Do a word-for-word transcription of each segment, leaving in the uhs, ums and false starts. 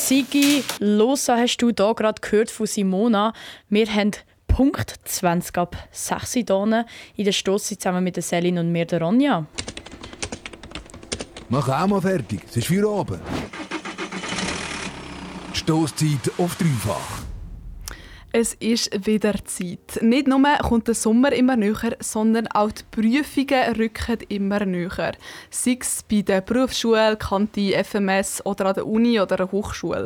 Sigi, Losa hast du hier gerade gehört von Simona. Wir haben Punkt zwanzig ab sechs Uhr in der Stosse zusammen mit der Selin und mir, der Ronja. Mach auch mal fertig, es ist für oben. Stosszeit auf dreifach. Es ist wieder Zeit. Nicht nur kommt der Sommer immer näher, sondern auch die Prüfungen rücken immer näher. Sei es bei der Berufsschule, Kante, F M S oder an der Uni oder der Hochschule.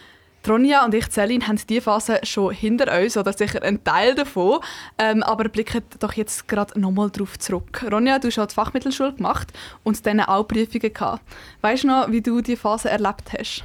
Ronja und ich, Celine, haben diese Phase schon hinter uns, oder sicher ein Teil davon. Ähm, aber blicken doch jetzt gerade nochmal darauf zurück. Ronja, du hast schon die Fachmittelschule gemacht und dann auch Prüfungen gehabt. Weißt du noch, wie du diese Phase erlebt hast?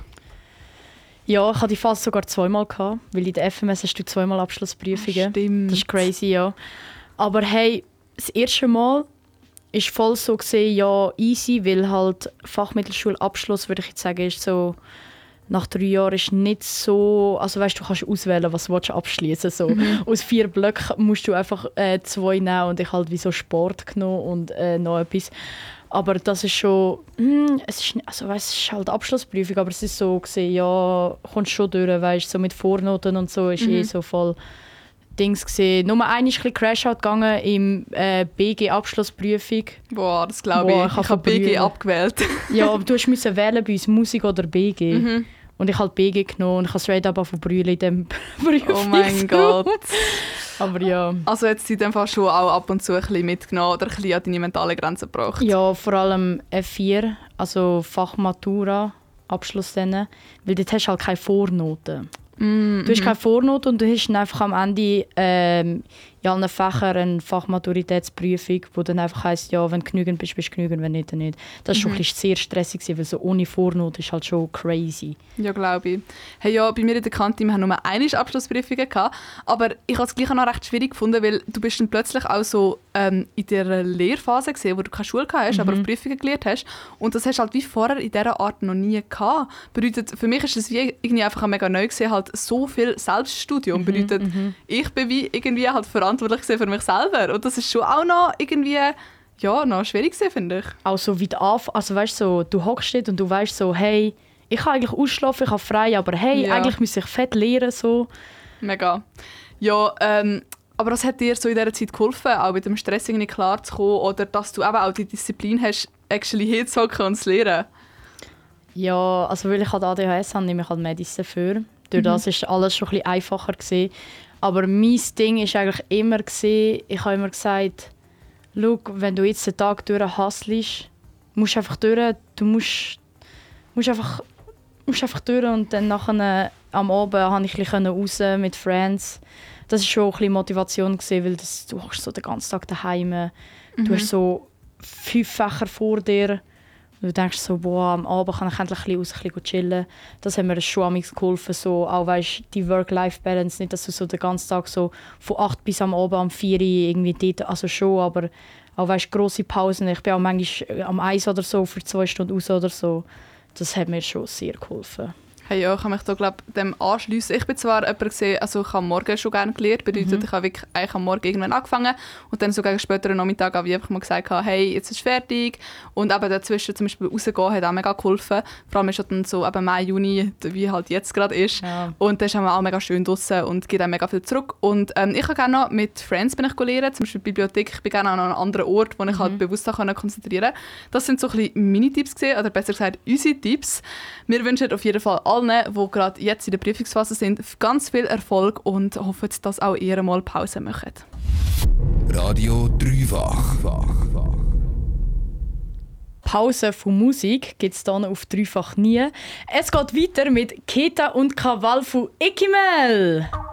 Ja, ich hatte die Phase sogar zweimal gehabt, weil in der F M S hast du zweimal Abschlussprüfungen. Stimmt. Das ist crazy, ja. Aber hey, das erste Mal ist voll so gesehen, ja, easy, weil halt Fachmittelschulabschluss, würde ich jetzt sagen, ist so, nach drei Jahren ist nicht so, also weißt du, kannst auswählen, was du abschließen willst. So. Mhm. Aus vier Blöcken musst du einfach äh, zwei nehmen und ich halt wie so Sport genommen und äh, noch etwas. Aber das ist schon, hm, es ist, also weißt, es ist halt Abschlussprüfung, aber es ist so gesehen, ja, kommst schon durch, weißt, so mit Vornoten und so ist mhm. eh so voll Dings gesehen. Nur einmal ist ein Crashout gegangen im äh, B G Abschlussprüfung. Boah, das glaube ich. Ich, ich habe B G abgewählt. Ja, aber du musst wählen bei uns Musik oder B G. Mhm. Und ich habe B G genommen und ich habe straight up von brüllen in diesem Prüfungsraum. Oh mein Gott. Aber ja. Also jetzt in dem Fall schon auch ab und zu ein bisschen mitgenommen oder ein bisschen an deine mentale Grenze gebracht? Ja, vor allem F vier, also Fachmatura, Abschluss dann. Weil dort hast du halt keine Vornoten. Mm-hmm. Du hast keine Vornoten und du hast dann einfach am Ende ähm, in allen Fächern eine Fachmaturitätsprüfung, wo dann einfach heisst, ja, wenn du genügend bist, bist du genügend, wenn nicht, dann nicht. Das war mm-hmm. schon sehr stressig, weil so ohne Vornoten ist halt schon crazy. Ja, glaube ich. Hey, ja, bei mir in der Kante, wir haben nur eine Abschlussprüfung gehabt, aber ich habe es gleich auch noch recht schwierig gefunden, weil du bist dann plötzlich auch so ähm, in der Lehrphase gesehen, wo du keine Schule gehabt hast, mm-hmm. aber auf Prüfungen gelernt hast und das hast du halt wie vorher in dieser Art noch nie gehabt. Bedeutet, für mich ist es wie irgendwie einfach mega neu gesehen, halt so viel Selbststudium. Mm-hmm. Bedeutet, mm-hmm. ich bin wie irgendwie halt verantwortlich für mich selber. Und das ist schon auch noch irgendwie ja, noch schwierig, finde ich. Auch so wie Anf- also weißt, so, du hockst dort und du weißt so, hey, ich kann eigentlich ausschlafen, ich habe frei, aber hey, ja. eigentlich muss ich fett lernen. So. Mega. Ja, ähm, aber was hat dir so in dieser Zeit geholfen, auch mit dem Stress irgendwie klarzukommen oder dass du eben auch die Disziplin hast, actually hinzuhocken und zu lernen? Ja, also weil ich halt A D H S habe, nehme ich halt Medizin dafür. Durch das war alles schon ein bisschen einfacher gewesen. Aber mein Ding war eigentlich immer, gewesen, ich habe immer gesagt, schau, wenn du jetzt den Tag durch hustlest, musst du einfach durch, du musst, musst einfach, musst einfach durch und dann nachher, am Abend konnte ich ein bisschen raus mit Friends. Das war schon ein bisschen Motivation, gewesen, weil das, du hast so den ganzen Tag daheim, mhm. du hast so fünf Fächer vor dir. Und du denkst so, boah, am Abend kann ich endlich ein bisschen raus, ein bisschen chillen. Das hat mir schon am geholfen, so, auch weißt, die Work-Life-Balance, nicht, dass du so den ganzen Tag so von acht bis am Abend am vier irgendwie dort, also schon, aber auch weißt, grosse Pausen. Ich bin auch manchmal am eins oder so für zwei Stunden raus oder so. Das hat mir schon sehr geholfen. Hey, ja, ich kann mich da, glaub, dem anschliessen. Ich bin zwar jemand gesehen, also ich habe am Morgen schon gerne gelernt, bedeutet, mhm. ich habe wirklich eigentlich am Morgen irgendwann angefangen und dann so gegen späteren Nachmittag habe ich einfach mal gesagt, hey, jetzt ist es fertig und eben dazwischen zum Beispiel rausgehen hat auch mega geholfen. Vor allem ist es dann so eben Mai, Juni, wie halt jetzt gerade ist ja. und da ist auch mega schön draussen und gibt auch mega viel zurück und ähm, ich habe gerne noch mit Friends bin ich lernen, zum Beispiel die Bibliothek, ich bin gerne an einem anderen Ort, wo ich mhm. halt bewusst konzentrieren kann. Das sind so ein bisschen meine Tipps gewesen, oder besser gesagt unsere Tipps. Wir wünschen auf jeden Fall allen, die gerade jetzt in der Prüfungsphase sind, ganz viel Erfolg und hoffen, dass auch ihr mal Pause macht. Radio Dreifach. Pause von Musik gibt es hier auf Dreifach nie. Es geht weiter mit Keta und Kaval von Ikimel.